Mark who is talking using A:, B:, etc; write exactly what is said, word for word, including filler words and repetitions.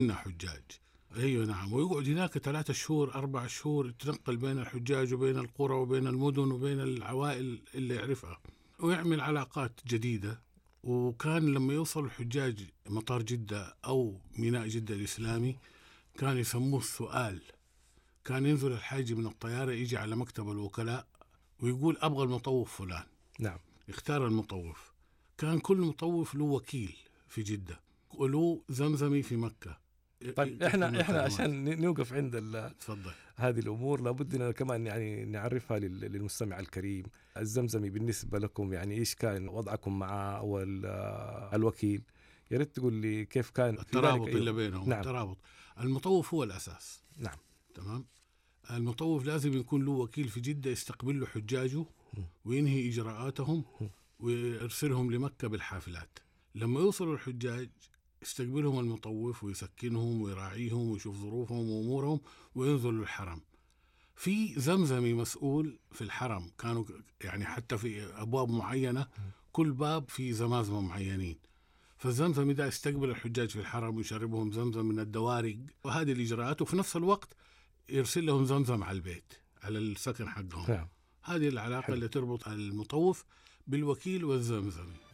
A: إنه حجاج. أيوة نعم. ويقعد هناك ثلاثة شهور أربع شهور يتنقل بين الحجاج وبين القرى وبين المدن وبين العوائل اللي يعرفها، ويعمل علاقات جديدة. وكان لما يوصل الحجاج مطار جدة أو ميناء جدة الإسلامي كان يسموه السؤال. كان ينزل الحاج من الطيارة يجي على مكتب الوكلاء ويقول أبغى المطوف فلان.
B: نعم.
A: يختار المطوف. كان كل مطوف له وكيل في جدة وله زمزمي في مكة.
B: طيب احنا احنا عشان نوقف عند هذه الامور لابد كمان يعني نعرفها للمستمع الكريم. الزمزمي بالنسبه لكم يعني ايش كان وضعكم معه والوكيل؟ يا ريت تقول لي كيف كان
A: الترابط اللي بينهم.
B: نعم.
A: الترابط. المطوف هو الاساس.
B: نعم.
A: تمام. المطوف لازم يكون له وكيل في جدة يستقبل له حجاجه وينهي اجراءاتهم ويرسلهم لمكة بالحافلات. لما يوصلوا الحجاج يستقبلهم المطوف ويسكنهم ويراعيهم ويشوف ظروفهم وأمورهم وينزلوا الحرم. في زمزمي مسؤول في الحرم، كانوا يعني حتى في أبواب معينة كل باب في زمازمة معينين. فالزمزمي ده يستقبل الحجاج في الحرم ويشربهم زمزم من الدوارق وهذه الإجراءات، وفي نفس الوقت يرسل لهم زمزم على البيت على السكن حقهم. هذه العلاقة حلو. اللي تربط المطوف بالوكيل والزمزمي.